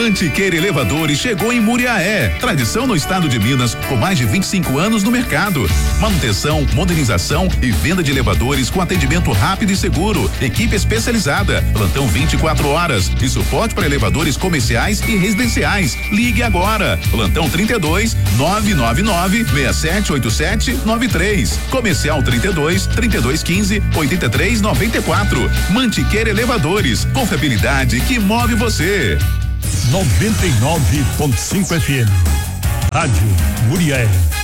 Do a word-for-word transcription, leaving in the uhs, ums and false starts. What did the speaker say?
Mantiqueira Elevadores chegou em Muriaé. Tradição no estado de Minas, com mais de vinte e cinco anos no mercado. Manutenção, modernização e venda de elevadores com atendimento rápido e seguro. Equipe especializada, plantão vinte e quatro horas e suporte para elevadores comerciais e residenciais. Ligue agora. Plantão trinta e dois, nove nove nove, seis sete oito sete nove três. Comercial trinta e dois, trinta e dois quinze, oitenta e três noventa e quatro. Mantiqueira Elevadores, confiabilidade que move você. noventa e nove ponto cinco F M. Rádio Muriaé.